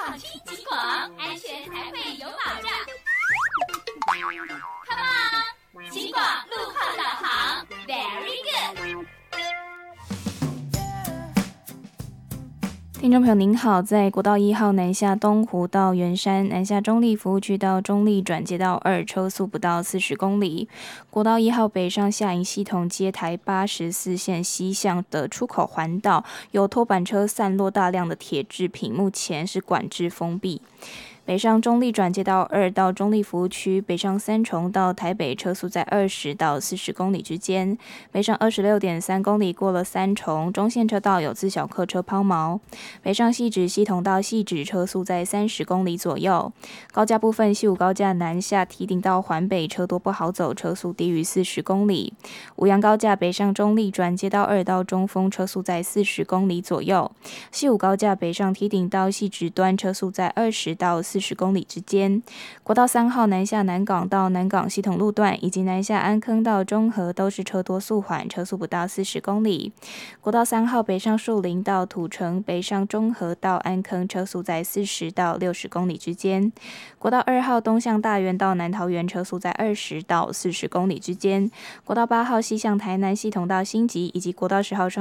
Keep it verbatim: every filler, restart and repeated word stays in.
放轻警广，安全才会有保障。Come on， 警广路况导航 ，Very good。 听众朋友您好，在国道一号南下东湖到圆山，南下中立服务区到中立转接道二，车速不到四十公里。国道一号北上下营系统接台八十四线西向的出口环道，有拖板车散落大量的铁制品，目前是管制封闭。北上中立转接道二到中立服务区，北上三重到台北车速在二十到四十公里之间，北上二十六点三公里过了三重，中线车道有自小客车抛锚。北上汐止系统到汐止车速在三十公里左右。高架部分，西武高架南下堤顶到环北车多不好走，车速低于四十公里。五杨高架北上中立转接道二到中丰，车速在四十公里左右。西武高架北上堤顶到汐止端，车速在二十到四十公里之间。国道三号南下南港到南港系统路段，以及南下安坑到中和都是车多速缓，车速不到四十公里。国道三号北上树林到土城，北上中和到安坑，车速在四十到六十公里之间。国道二号东向大园到南桃园，车速在二十到四十公里之间。国道八号西向台南系统到新集，以及国道十号